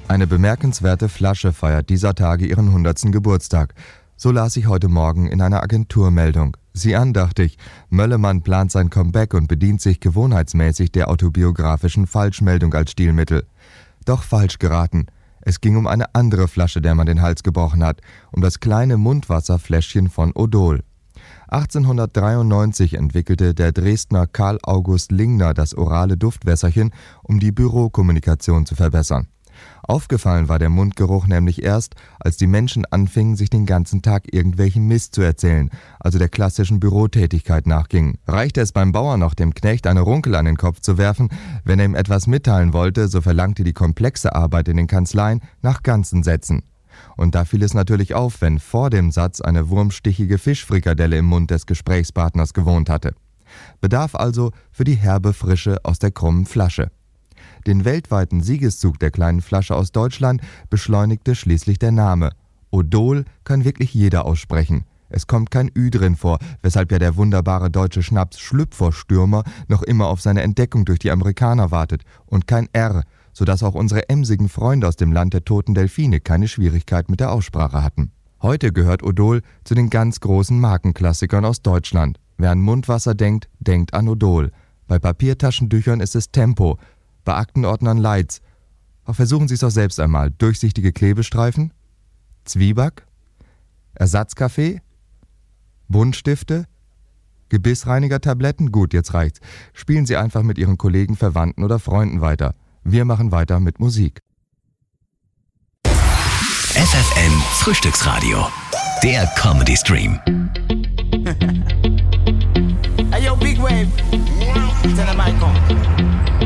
Eine bemerkenswerte Flasche feiert dieser Tage ihren 100. Geburtstag. So las ich heute Morgen in einer Agenturmeldung. Sieh an, dachte ich, Möllemann plant sein Comeback und bedient sich gewohnheitsmäßig der autobiografischen Falschmeldung als Stilmittel. Doch falsch geraten. Es ging um eine andere Flasche, der man den Hals gebrochen hat, um das kleine Mundwasserfläschchen von Odol. 1893 entwickelte der Dresdner Karl August Lingner das orale Duftwässerchen, um die Bürokommunikation zu verbessern. Aufgefallen war der Mundgeruch nämlich erst, als die Menschen anfingen, sich den ganzen Tag irgendwelchen Mist zu erzählen, also der klassischen Bürotätigkeit nachgingen. Reichte es beim Bauern noch, dem Knecht eine Runkel an den Kopf zu werfen, wenn er ihm etwas mitteilen wollte, so verlangte die komplexe Arbeit in den Kanzleien nach ganzen Sätzen. Und da fiel es natürlich auf, wenn vor dem Satz eine wurmstichige Fischfrikadelle im Mund des Gesprächspartners gewohnt hatte. Bedarf also für die herbe Frische aus der krummen Flasche. Den weltweiten Siegeszug der kleinen Flasche aus Deutschland beschleunigte schließlich der Name. Odol kann wirklich jeder aussprechen. Es kommt kein Ü drin vor, weshalb ja der wunderbare deutsche Schnaps Schlüpferstürmer noch immer auf seine Entdeckung durch die Amerikaner wartet. Und kein R, sodass auch unsere emsigen Freunde aus dem Land der toten Delfine keine Schwierigkeit mit der Aussprache hatten. Heute gehört Odol zu den ganz großen Markenklassikern aus Deutschland. Wer an Mundwasser denkt, denkt an Odol. Bei Papiertaschentüchern ist es Tempo, bei Aktenordnern Leitz. Auch versuchen Sie es doch selbst einmal. Durchsichtige Klebestreifen? Zwieback? Ersatzkaffee? Buntstifte? Gebissreiniger-Tabletten? Gut, jetzt reicht's. Spielen Sie einfach mit Ihren Kollegen, Verwandten oder Freunden weiter. Wir machen weiter mit Musik. FFN Frühstücksradio. Der Comedy-Stream. Hey yo, Big Wave. Tell them I come.